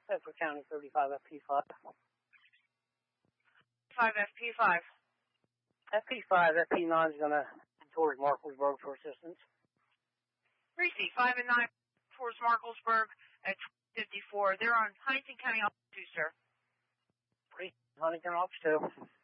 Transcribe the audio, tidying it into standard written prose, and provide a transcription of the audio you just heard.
Bedford County 35 FP5. 5 FP5. FP5, FP9 is going to head towards Marklesburg for assistance. Reese, 5 and 9 towards Marklesburg at 54. They're on Huntington County Office 2, sir. Huntington Office 2.